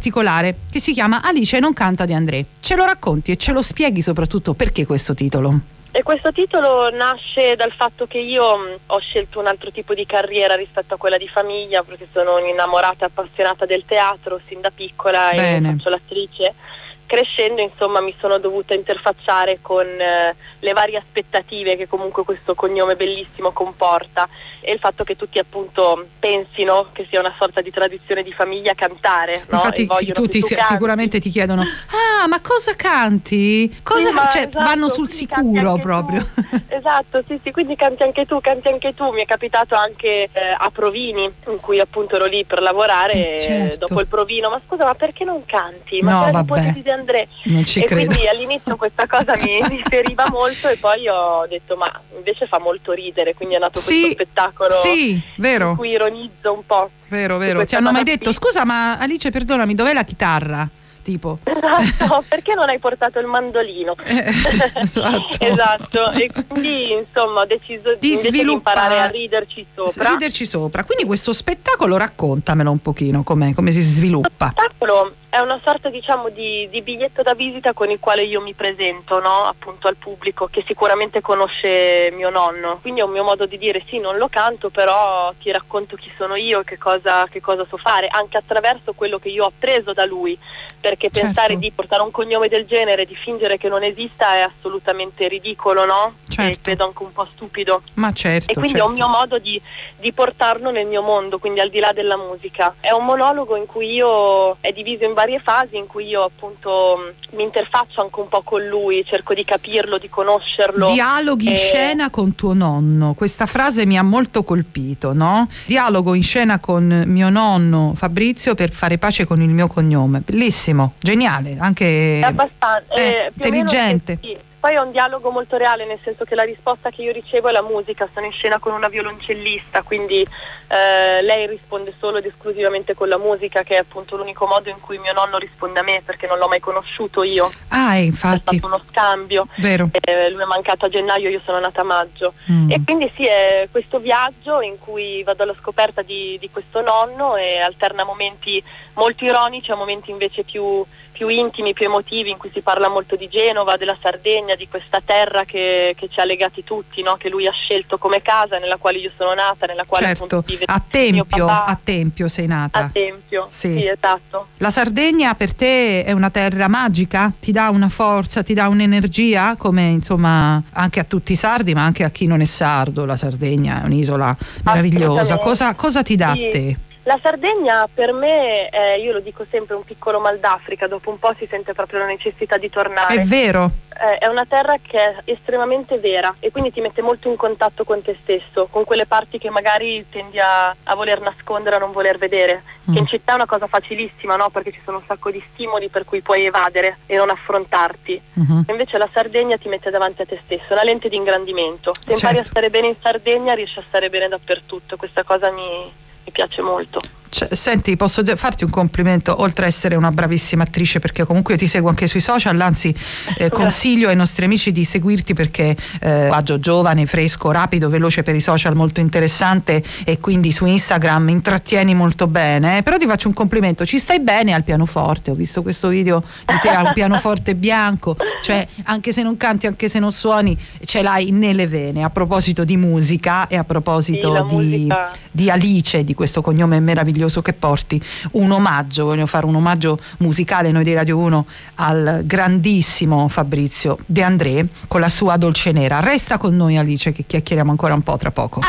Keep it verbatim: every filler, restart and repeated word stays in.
particolare che si chiama Alice non canta De André. Ce lo racconti e ce lo spieghi soprattutto perché questo titolo? E questo titolo nasce dal fatto che io mh, ho scelto un altro tipo di carriera rispetto a quella di famiglia, perché sono un'innamorata e appassionata del teatro sin da piccola. Bene. E faccio l'attrice. Crescendo, insomma, mi sono dovuta interfacciare con eh, le varie aspettative che comunque questo cognome bellissimo comporta, e il fatto che tutti appunto pensino che sia una sorta di tradizione di famiglia cantare, no? Infatti sì, tutti tu sicuramente ti chiedono: ah, ma cosa canti? Cosa sì, ma cioè, esatto, vanno sul sicuro proprio. Esatto, sì, sì, quindi canti anche tu, canti anche tu. Mi è capitato anche eh, a provini, in cui appunto ero lì per lavorare, eh, certo. Dopo il provino: ma scusa, ma perché non canti? Ma no, sei vabbè. Di André. Non ci e credo. Quindi all'inizio questa cosa mi, mi feriva molto, e poi ho detto ma invece fa molto ridere, quindi è nato sì, questo spettacolo sì, vero. in cui ironizzo un po'. Vero, vero. Ti hanno mai detto: scusa, ma Alice, perdonami, dov'è la chitarra? Tipo. Esatto, perché non hai portato il mandolino? Eh, esatto. Esatto, e quindi insomma ho deciso di, invece di imparare a riderci sopra. Riderci sopra. Quindi questo spettacolo, raccontamelo un pochino, com'è, come si sviluppa. Lo spettacolo è una sorta, diciamo, di, di biglietto da visita con il quale io mi presento, no? Appunto al pubblico che sicuramente conosce mio nonno. Quindi è un mio modo di dire: sì, non lo canto, però ti racconto chi sono io e che cosa, che cosa so fare, anche attraverso quello che io ho appreso da lui. Perché certo. pensare di portare un cognome del genere, di fingere che non esista, è assolutamente ridicolo, no? Certo. E credo anche un po' stupido. Ma certo. E quindi certo. è un mio modo di, di portarlo nel mio mondo, quindi al di là della musica. È un monologo in cui io, è diviso in varie fasi, in cui io appunto mi interfaccio anche un po' con lui, cerco di capirlo, di conoscerlo. Dialoghi e... in scena con tuo nonno. Questa frase mi ha molto colpito, no? Dialogo in scena con mio nonno Fabrizio per fare pace con il mio cognome. Bellissimo, geniale, anche è abbastanza eh, eh, intelligente. Sì. Poi è un dialogo molto reale, nel senso che la risposta che io ricevo è la musica. Sono in scena con una violoncellista, quindi eh, lei risponde solo ed esclusivamente con la musica, che è appunto l'unico modo in cui mio nonno risponde a me, perché non l'ho mai conosciuto io. Ah, infatti. È stato uno scambio. Vero. Eh, lui è mancato a gennaio, io sono nata a maggio. Mm. E quindi sì, è questo viaggio in cui vado alla scoperta di, di questo nonno, e alterna momenti molto ironici a momenti invece più, più intimi, più emotivi, in cui si parla molto di Genova, della Sardegna, di questa terra che, che ci ha legati tutti, no? Che lui ha scelto come casa, nella quale io sono nata, nella quale certo. vive a Tempio, mio papà. a Tempio sei nata. A Tempio, sì. sì, esatto. La Sardegna per te è una terra magica? Ti dà una forza, ti dà un'energia, come insomma anche a tutti i sardi, ma anche a chi non è sardo? La Sardegna è un'isola meravigliosa. Cosa, cosa ti dà sì. a te? La Sardegna per me, eh, io lo dico sempre, un piccolo mal d'Africa. Dopo un po' si sente proprio la necessità di tornare. È vero. Eh, è una terra che è estremamente vera, e quindi ti mette molto in contatto con te stesso, con quelle parti che magari tendi a, a voler nascondere, a non voler vedere. Mm. Che in città è una cosa facilissima, no? Perché ci sono un sacco di stimoli per cui puoi evadere e non affrontarti. Mm-hmm. Invece la Sardegna ti mette davanti a te stesso, una lente di ingrandimento. Se impari certo. a stare bene in Sardegna, riesci a stare bene dappertutto. Questa cosa mi... mi piace molto. Cioè, senti, posso farti un complimento, oltre a essere una bravissima attrice, perché comunque io ti seguo anche sui social, anzi eh, consiglio ai nostri amici di seguirti, perché eh, agio giovane, fresco, rapido, veloce per i social, molto interessante, e quindi su Instagram intrattieni molto bene, eh. Però ti faccio un complimento, ci stai bene al pianoforte, ho visto questo video di te a un pianoforte bianco, cioè anche se non canti, anche se non suoni, ce l'hai nelle vene. A proposito di musica e a proposito sì, di, di Alice, di questo cognome meraviglioso che porti, un omaggio, voglio fare un omaggio musicale noi di Radio uno al grandissimo Fabrizio De André con la sua Dolce Nera. Resta con noi Alice, che chiacchieriamo ancora un po' tra poco.